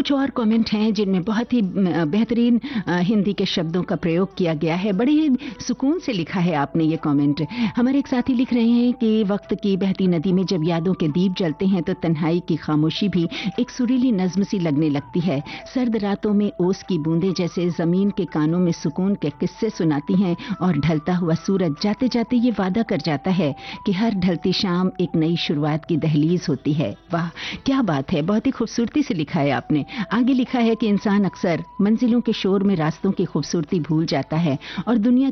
कुछ और कमेंट हैं जिनमें बहुत ही बेहतरीन हिंदी के शब्दों का प्रयोग किया गया है। बड़े ही सुकून से लिखा है आपने ये कमेंट। हमारे एक साथी लिख रहे हैं कि वक्त की बहती नदी में जब यादों के दीप जलते हैं तो तन्हाई की खामोशी भी एक सुरीली नज्म सी लगने लगती है। सर्द रातों में ओस की बूंदें जैसे जमीन के कानों में सुकून के किस्से सुनाती हैं और ढलता हुआ सूरज जाते जाते ये वादा कर जाता है कि हर ढलती शाम एक नई शुरुआत की दहलीज होती है। वाह क्या बात है, बहुत ही खूबसूरती से लिखा है आपने। आगे लिखा है कि इंसान अक्सर मंजिलों के शोर में रास्तों की खूबसूरती भूल जाता है और दुनिया